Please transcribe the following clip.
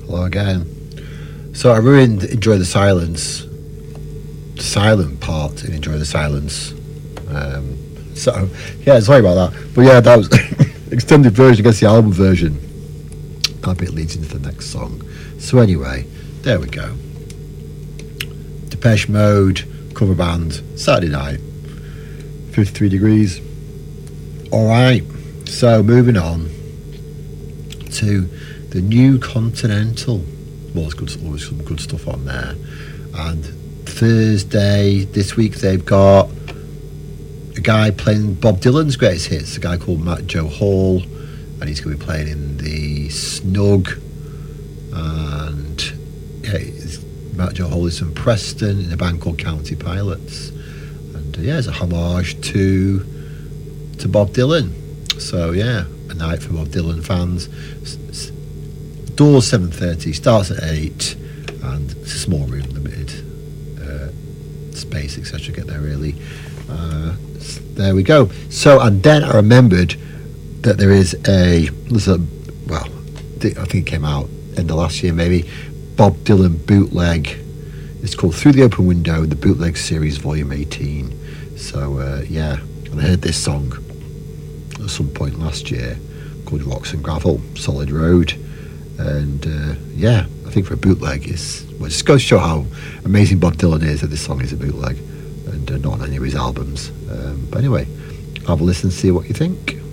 Hello again. So I ruined Enjoy the Silence, the silent part in Enjoy the Silence. So yeah, sorry about that. But yeah, that was extended version against the album version. That bit leads into the next song. So anyway, there we go. Depeche Mode cover band, Saturday Night, 53 Degrees. Alright, so moving on to the New Continental. Well, there's always some good stuff on there. And Thursday this week they've got a guy playing Bob Dylan's greatest hits, a guy called Matt Joe Hall, and he's going to be playing in the Snug. And yeah, Matt Joe Hall is from Preston in a band called County Pilots. And yeah, it's a homage to Bob Dylan. So yeah, a night for Bob Dylan fans. Doors 7:30, starts at 8, and it's a small room, limited space, etc. Get there early. There we go. So, and then I remembered that there's a well, I think it came out in the last year maybe, Bob Dylan bootleg. It's called Through the Open Window, the Bootleg Series Volume 18. So yeah, and I heard this song at some point last year called Rocks and Gravel, Solid Road. And yeah, I think for a bootleg it just goes to show how amazing Bob Dylan is that this song is a bootleg and not on any of his albums. But anyway, have a listen and see what you think.